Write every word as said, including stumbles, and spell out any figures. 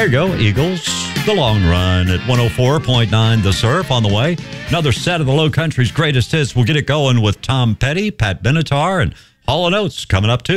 There you go, Eagles. The Long Run at one oh four point nine The Surf on the way. Another set of the Low Country's greatest hits. We'll get it going with Tom Petty, Pat Benatar, and Hall and Oates coming up too.